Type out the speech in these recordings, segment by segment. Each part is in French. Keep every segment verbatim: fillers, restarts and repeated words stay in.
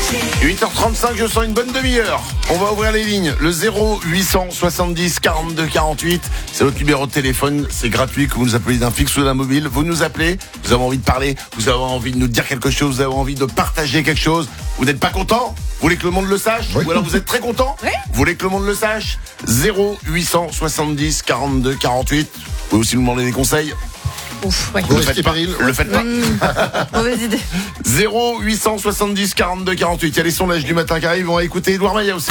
huit heures trente-cinq, je sens une bonne demi-heure. On va ouvrir les lignes. Le zéro huit cent soixante-dix quarante-deux quarante-huit, c'est votre numéro de téléphone. C'est gratuit, que vous nous appelez d'un fixe ou d'un mobile. Vous nous appelez, vous avez envie de parler, vous avez envie de nous dire quelque chose, vous avez envie de partager quelque chose. Vous n'êtes pas content? Vous voulez que le monde le sache? Oui. Ou alors vous êtes très content? Oui. Vous voulez que le monde le sache? zéro huit cent soixante-dix quarante-deux quarante-huit. Vous pouvez aussi nous demander des conseils. Ouf, ouais. Le Ouais. faites pas. Péril. Le faites pas. Mmh. Mauvaise idée. zéro huit cent soixante-dix quarante-deux quarante-huit. Il y a les sondages du matin qui arrivent. On va écouter Edouard Maillet aussi.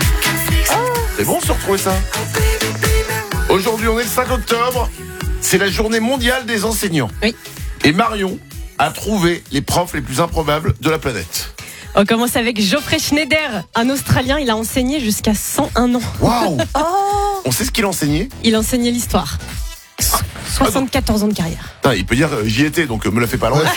C'est bon de se retrouver ça. Aujourd'hui, on est le cinq octobre. C'est la journée mondiale des enseignants. Oui. Et Marion a trouvé les profs les plus improbables de la planète. On commence avec Geoffrey Schneider, un Australien. Il a enseigné jusqu'à cent un ans. Waouh. On sait ce qu'il enseignait. Il enseignait l'histoire. soixante-quatorze ans de carrière. Putain, il peut dire euh, j'y étais, donc euh, me la fais pas l'envers.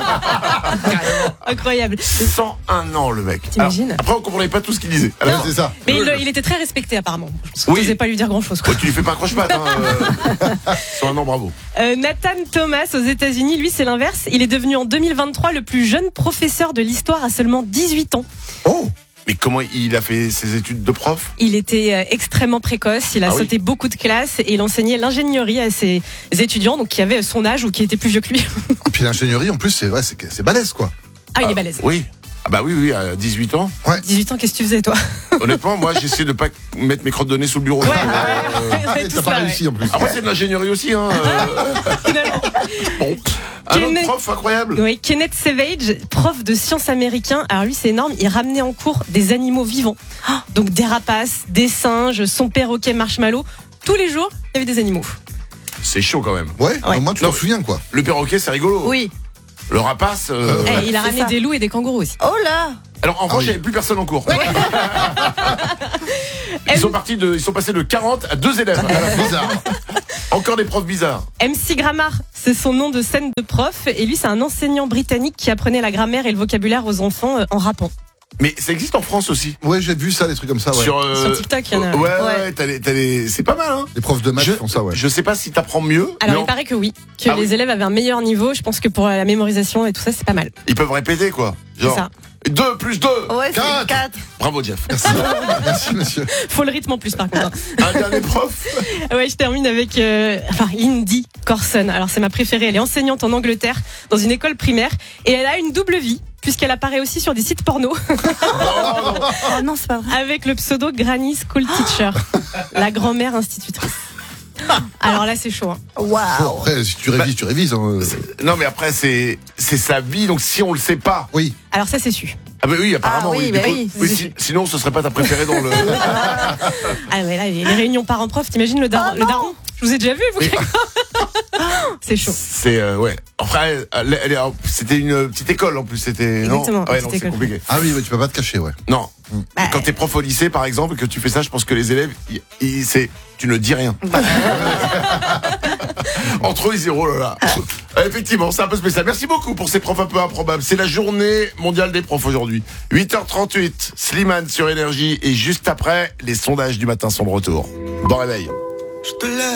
Incroyable. cent un ans le mec. T'imagines? Alors, après on comprenait pas tout ce qu'il disait. Ouais, Alors, c'est ça. Mais il, il était très respecté apparemment. Je Oui. n'osais pas lui dire grand chose. ouais, tu lui fais pas croche-patte. Hein, euh, cent un ans, bravo. Euh, Nathan Thomas aux États-Unis, lui c'est l'inverse. Il est devenu en deux mille vingt-trois le plus jeune professeur de l'histoire à seulement dix-huit ans. Oh. Mais comment il a fait ses études de prof? Il était euh, extrêmement précoce, il a Ah oui. sauté beaucoup de classes et il enseignait l'ingénierie à ses étudiants, donc qui avaient son âge ou qui étaient plus vieux que lui. Et puis l'ingénierie, en plus, c'est ouais, c'est c'est balèze, quoi. Ah, il est balèze. Oui. Ah bah oui, oui, à dix-huit ans. dix-huit ans, qu'est-ce que tu faisais toi? Honnêtement, moi, j'essaie de pas mettre mes crottes de nez sous le bureau. Ouais, Euh, ouais, ouais, Et tout t'as pas ça, réussi, en plus. Après, c'est de l'ingénierie aussi. Hein. euh, finalement. bon. Un Kenneth- autre prof incroyable. Oui, Kenneth Savage, prof de sciences américain. Alors lui, c'est énorme. Il ramenait en cours des animaux vivants. Ah, donc des rapaces, des singes, son perroquet marshmallow. Tous les jours, il y avait des animaux. C'est chaud quand même. Ouais, Ouais. au moins tu Non. t'en souviens, quoi. Le perroquet, c'est rigolo. Oui. Le rapace. euh, Eh, il a c'est ramené ça. des loups et des kangourous aussi. Oh là! Alors en revanche, oui. il n'y avait plus personne en cours. Ils sont partis de, ils sont passés de quarante à deux élèves. Bizarre. Encore des profs bizarres. M C Grammar, c'est son nom de scène de prof. Et lui, c'est un enseignant britannique qui apprenait la grammaire et le vocabulaire aux enfants euh, en rappant. Mais ça existe en France aussi. Ouais, j'ai vu ça, des trucs comme ça, ouais. Sur, euh, Sur TikTok, il y en a. Ouais, ouais, Ouais. ouais, t'as les- t'as les- c'est pas mal, hein. Les profs de maths Je, font ça, ouais. je sais pas si t'apprends mieux. Alors, mais il on- paraît que oui. Que Ah les oui. élèves avaient un meilleur niveau. Je pense que pour la mémorisation et tout ça, c'est pas mal. ils peuvent répéter, quoi. Genre, C'est ça. deux plus deux. Ouais, Quatre. c'est quatre. Bravo, Jeff. Merci. Merci, monsieur. Faut le rythme en plus, par contre. Un dernier prof. Ouais, je termine avec euh, enfin, Lindy Corson. Alors, c'est ma préférée. Elle est enseignante en Angleterre dans une école primaire. Et elle a une double vie, puisqu'elle apparaît aussi sur des sites porno Oh non, c'est pas vrai. avec le pseudo Granny School Teacher, la grand-mère institutrice. Alors là, c'est chaud. Hein. Bon, Waouh! après, si tu révises, tu révises. Hein. Non, mais après, c'est, c'est sa vie, donc si on le sait pas. Oui. Alors ça, c'est su. Ah, bah oui, apparemment, Ah oui, oui. bah mais oui, faut- oui, c'est si- sûr. sinon, ce serait pas ta préférée dans le. Ah ouais, là, les, les réunions parents-prof, t'imagines le, dar- Ah le non. daron? Je vous ai déjà vu, vous. C'est chaud. C'est, euh, ouais. Après, elle, elle est- c'était une petite école en plus, c'était. Exactement, Non, ouais, petite non, c'est école. compliqué. Ah oui, mais tu peux pas te cacher, ouais. Non. Bah, Quand t'es prof au lycée, par exemple, que tu fais ça, je pense que les élèves, ils, ils- c'est, tu ne dis rien. Entre eux, ils disent, oh là là. Euh, Effectivement, c'est un peu spécial. Merci beaucoup pour ces profs un peu improbables. C'est la journée mondiale des profs aujourd'hui. huit heures trente-huit, Slimane sur Énergie. Et juste après, les sondages du matin sont de retour. Bon réveil. Je te laisse.